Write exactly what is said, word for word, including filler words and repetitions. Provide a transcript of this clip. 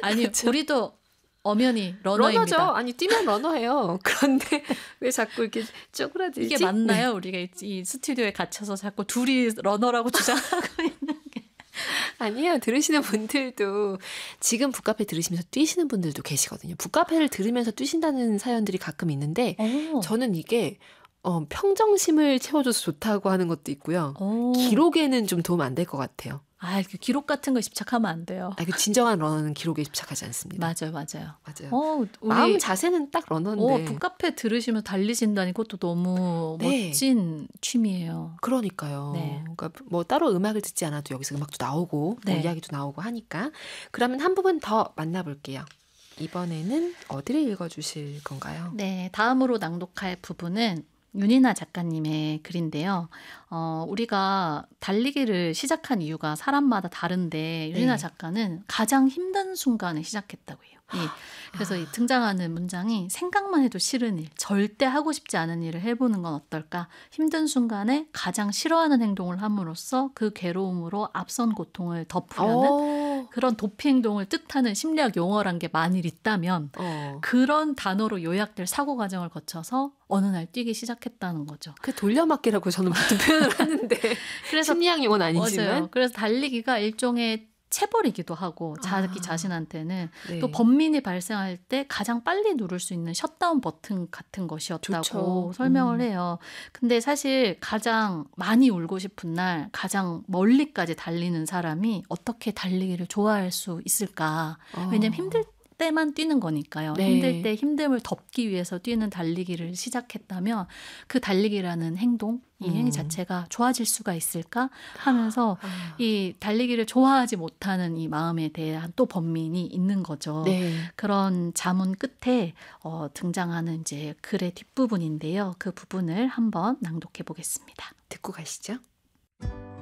아니 그렇죠? 우리도 엄연히 러너입니다. 러너죠. 아니 뛰면 러너예요. 그런데 왜 자꾸 이렇게 쪼그라들지? 이게 맞나요? 네. 우리가 이, 이 스튜디오에 갇혀서 자꾸 둘이 러너라고 주장하고 있는 게. 아니에요. 들으시는 분들도 지금 북카페 들으시면서 뛰시는 분들도 계시거든요. 북카페를 들으면서 뛰신다는 사연들이 가끔 있는데 오. 저는 이게 어, 평정심을 채워줘서 좋다고 하는 것도 있고요. 오. 기록에는 좀 도움 안 될 것 같아요. 아, 그 기록 같은 거 집착하면 안 돼요. 아, 그 진정한 러너는 기록에 집착하지 않습니다. 맞아요, 맞아요. 맞아요. 어, 우리, 마음 자세는 딱 러너인데. 어, 북카페 들으시면서 달리신다니 그것도 너무 네. 멋진 취미예요. 그러니까요. 네. 그러니까 뭐 따로 음악을 듣지 않아도 여기서 음악도 나오고 네. 뭐 이야기도 나오고 하니까. 그러면 한 부분 더 만나볼게요. 이번에는 어디를 읽어주실 건가요? 네, 다음으로 낭독할 부분은 윤이나 작가님의 글인데요. 어, 우리가 달리기를 시작한 이유가 사람마다 다른데 윤이나 네. 작가는 가장 힘든 순간에 시작했다고 해요. 예. 그래서 이 등장하는 문장이 생각만 해도 싫은 일, 절대 하고 싶지 않은 일을 해보는 건 어떨까? 힘든 순간에 가장 싫어하는 행동을 함으로써 그 괴로움으로 앞선 고통을 덮으려는 오. 그런 도피 행동을 뜻하는 심리학 용어란 게 만일 있다면 어. 그런 단어로 요약될 사고 과정을 거쳐서 어느 날 뛰기 시작했다는 거죠. 그 돌려막기라고 저는 보통 표현을 하는데 그래서 심리학 용어는 아니지만 맞아요. 그래서 달리기가 일종의 체벌이기도 하고 자기 아. 자신한테는 네. 또 범민이 발생할 때 가장 빨리 누를 수 있는 셧다운 버튼 같은 것이었다고 좋죠. 설명을 음. 해요. 근데 사실 가장 많이 울고 싶은 날 가장 멀리까지 달리는 사람이 어떻게 달리기를 좋아할 수 있을까? 어. 왜냐면 힘들 때만 뛰는 거니까요. 네. 힘들 때 힘듦을 덮기 위해서 뛰는 달리기를 시작했다면 그 달리기라는 행동, 이 음. 행위 자체가 좋아질 수가 있을까 하면서 아. 이 달리기를 좋아하지 못하는 이 마음에 대한 또 번민이 있는 거죠. 네. 그런 자문 끝에 어, 등장하는 이제 글의 뒷부분인데요. 그 부분을 한번 낭독해 보겠습니다. 듣고 가시죠.